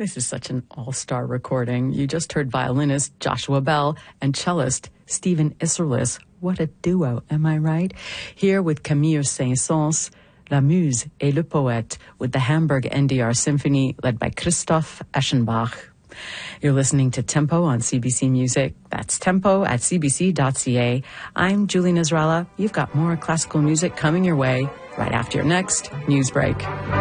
This is such an all-star recording. You just heard violinist Joshua Bell and cellist Stephen Isserlis. What a duo, am I right? Here with Camille Saint-Saëns, La Muse et le Poète, with the Hamburg NDR Symphony led by Christoph Eschenbach. You're listening to Tempo on CBC Music. That's tempo at cbc.ca. I'm Julie Nasrallah. You've got more classical music coming your way right after your next news break.